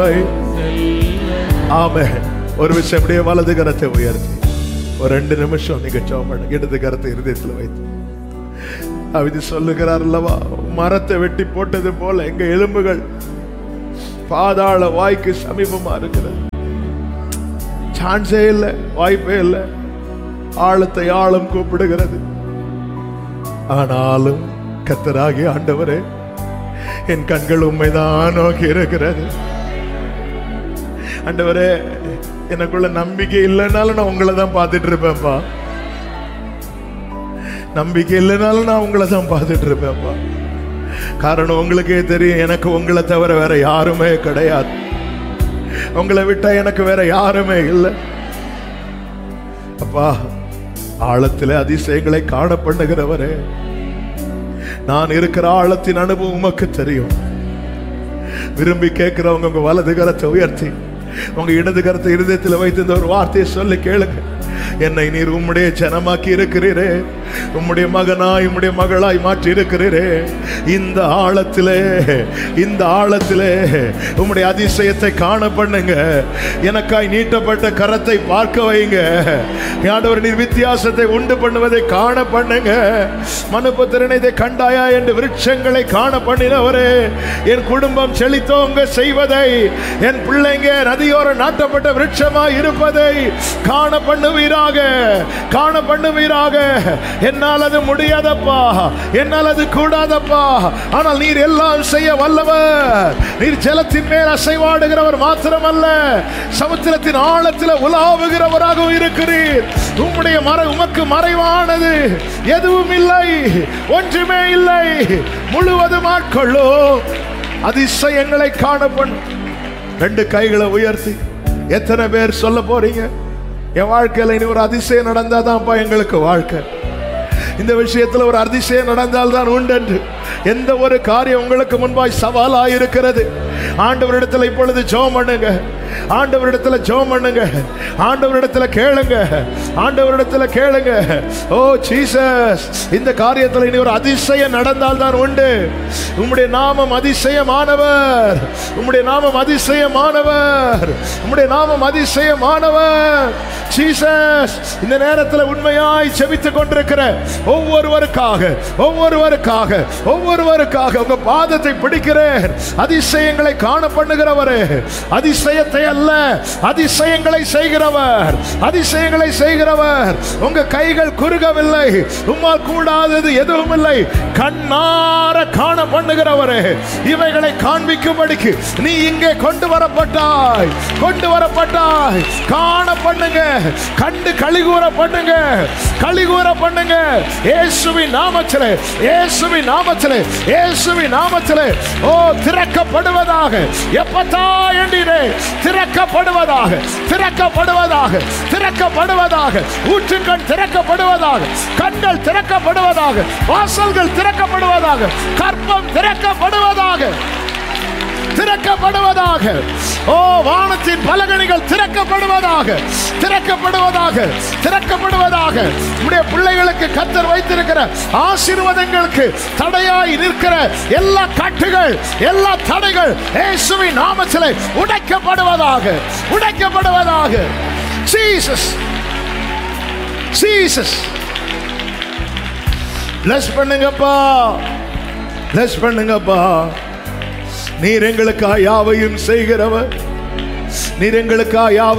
ஆமென். ஒரு விஷயம் அப்படியே வலது கரத்தை உயர்த்தி ஒரு 2 நிமிஷம் நீங்க ஜெபம் பண்ணுங்க. இடது கரத்தை இருதயத்தில் வைத்து அவதி சொல்லுகிறார் அல்லவா, மரத்தை வெட்டி போட்டது போல எங்க எலும்புகள் பாதாள வாய்க்கு சமீபமா இருக்கிறது. சான்ஸே இல்லை, வாய்ப்பே இல்லை. ஆழத்தை ஆழம் கூப்பிடுகிறது. ஆனாலும் கர்த்தராகிய ஆண்டவரே, என் கண்கள் உண்மைதான் நோக்கி இருக்கிறது. ஆண்டவரே, எனக்குள்ள நம்பிக்கை இல்லைனாலும் நான் உங்களை தான் பார்த்துட்டு இருப்பேன்ப்பா. நம்பிக்கை இல்லைனாலும் நான் உங்களை தான் பார்த்துட்டு இருப்பேன்ப்பா. காரணம் உங்களுக்கே தெரியும், எனக்கு உங்களை தவிர வேற யாருமே கிடையாது. உங்களை விட்டா எனக்கு வேற யாருமே இல்லை. அப்பா, ஆழத்திலே அதிசயங்களை காண பண்ணுகிறவரே, நான் இருக்கிற ஆழத்தின் அனுபவம் உமக்கு தெரியும். விரும்பி கேட்கிறவங்க உங்க வலது கரத்தை உயர்த்தி உங்க இடது கரத்தை இருதயத்தில் வைத்து இந்த ஒரு வார்த்தையை சொல்லி கேளுங்க. என்னை நீர் உம்முடைய ஜனமாக்கி இருக்கிறீரே, உம்முடைய மகனாய் உம்முடைய மகளாய் மாற்றி இருக்கிறீரே. இந்த ஆழத்திலே உம்முடைய அதிசயத்தை காண பண்ணுங்க. எனக்காய் நீட்டப்பட்ட கரத்தை பார்க்க வைங்க. ஆண்டவர், நீர் வித்தியாசத்தை உண்டு பண்ணுவதை காண பண்ணுங்க. மனுபுத்திரனை இதை கண்டாயா என்று விருட்சங்களை காண பண்ணினவரே, என் குடும்பம் செழித்தோங்க செய்வதை, என் பிள்ளைங்க நதியோர நாட்டப்பட்ட விருட்சமாய் இருப்பதை காண பண்ணுவீராக, காண பண்ணுவீராக. என்னால் அது முடியாதப்பா, என்னால் அது கூடாதப்பா. ஆனால் நீர் எல்லாம் செய்ய வல்லவர். நீர் ஜலத்தின் மேல் அசைவாடுகிறவர் மாத்திரமல்ல, சமுத்திரத்தின் ஆழத்தில் உலாவுகிறவராகவும் இருக்கிறீர். உம்முடைய உமக்கு மறைவானது எதுவும் இல்லை, ஒன்றுமே இல்லை. முழுவதும் ஆட்கொள்ளோ அதிசயங்களை காணப்படும். 2 கைகளை உயர்த்தி எத்தனை பேர் சொல்ல போறீங்க, என் வாழ்க்கையில் இனி ஒரு அதிசயம் நடந்தாதான்ப்பா எங்களுக்கு வாழ்க்கை. இந்த விஷயத்தில் ஒரு அதிசயம் நடந்தால் தான் உண்டு என்று. எந்த ஒரு காரியம் உங்களுக்கு முன்பாய் சவாலாக இருக்கிறது, ஆண்டவரிடத்தில் இப்பொழுது ஜெபம் பண்ணுங்க. ஆண்டவரிடத்தில் ஜெபம் பண்ணுங்க. ஆண்டவரிடத்தில் கேளுங்க. ஆண்டவரிடத்தில் கேளுங்க. ஓ ஜீசஸ், இந்த காரியத்தில் இனி ஒரு அதிசயம் நடந்தால் தான் உண்டு. உம்முடைய நாமம் அதிசயமானவர், உம்முடைய நாமம் அதிசயமானவர், உம்முடைய நாமம் அதிசயமானவர். ஜீசஸ், இந்த நேரத்தில் உண்மையாய் செபித்துக் கொண்டிருக்கிற ஒவ்வொருவருக்காக உங்க பாதத்தை பிடிக்கிறேன். அதிசயங்களை காண பண்ணுகிறவரே, அதிசயத்தை அல்ல அதிசயங்களை செய்கிறவர், அதிசயங்களை செய்கிறவர். உங்க கைகள் குறுகவில்லை, உம்மால் கூடாதது எதுவும் இல்லை. கண்ணார காண பண்ணுகிறவரே, இவைகளை காண்பிக்கும்படிக்கு நீ இங்கே கொண்டு வரப்பட்டாய். காண பண்ணுங்க, கண்டு கலிகூற பண்ணுங்க, கலிகூற பண்ணுங்க. இயேசுவின் நாமத்திலே, இயேசுவின் நாமத்திலே, இயேசுவின் நாமத்திலே. ஓ திறக்கப்படுவதாக, எப்பதா எண்டினே திறக்கப்படுவதாக, திறக்கப்படுவதாக, திறக்கப்படுவதாக. ஊற்றுக்கண் திறக்கப்படுவதாக, கண்கள் திறக்கப்படுவதாக, வாசல்கள் திறக்கப்படுவதாக, கற்பம் திறக்கப்படுவதாக, திறக்கப்படுவதாக. ஓ வானத்தின் பலகணிகள் திறக்கப்படுவதாக, திறக்கப்படுவதாக, திறக்கப்படுவதாக. நம்முடைய பிள்ளைகளுக்கு கர்த்தர் வைத்திருக்கிற ஆசீர்வாதங்களுக்கு தடையாய் நிற்கிற எல்லா கட்டுகள், எல்லா தடைகள் இயேசுவின் நாமத்திலே உடைக்கப்படுவதாக, உடைக்கப்படுவதாக. ஜீசஸ், ஜீசஸ், bless பண்ணுங்கப்பா, bless பண்ணுங்கப்பா. நீர் எங்களுக்காக யாவையும் செய்கிறவர், நீர் எங்களுக்காக